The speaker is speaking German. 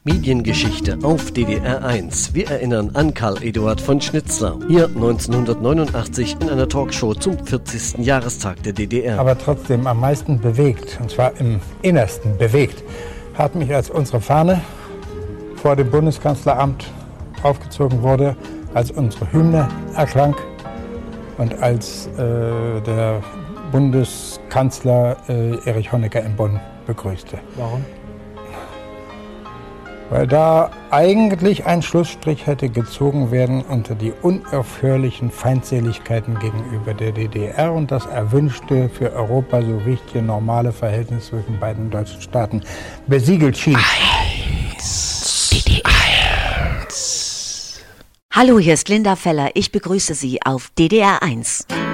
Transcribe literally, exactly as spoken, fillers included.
Mediengeschichte auf D D R eins. Wir erinnern an Karl Eduard von Schnitzler. Hier neunzehnhundertneunundachtzig in einer Talkshow zum vierzigsten Jahrestag der D D R. Aber trotzdem am meisten bewegt, und zwar im Innersten bewegt, hat mich, als unsere Fahne vor dem Bundeskanzleramt aufgezogen wurde, als unsere Hymne erklang und als äh, der Bundeskanzler äh, Erich Honecker in Bonn begrüßte. Warum? Weil da eigentlich ein Schlussstrich hätte gezogen werden unter die unaufhörlichen Feindseligkeiten gegenüber der D D R und das erwünschte, für Europa so wichtige normale Verhältnis zwischen beiden deutschen Staaten besiegelt schien. Eins. D D R eins. Hallo, hier ist Linda Feller. Ich begrüße Sie auf D D R eins.